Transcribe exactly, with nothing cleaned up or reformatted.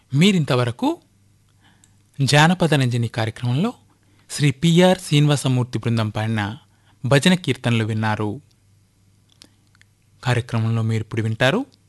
మీరింతవరకు జానపద రంజని కార్యక్రమంలో శ్రీ పిఆర్ శ్రీనివాసమూర్తి బృందం పాడిన భజన కీర్తనలు విన్నారు. కార్యక్రమంలో మీరు ఇప్పుడు వింటారు